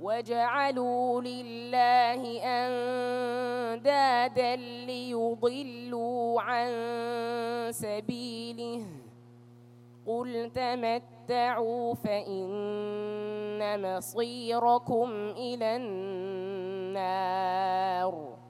وجعلوا لله أندادا ليضلوا عن سبيله قل تمتعوا فإن مصيركم إلى النار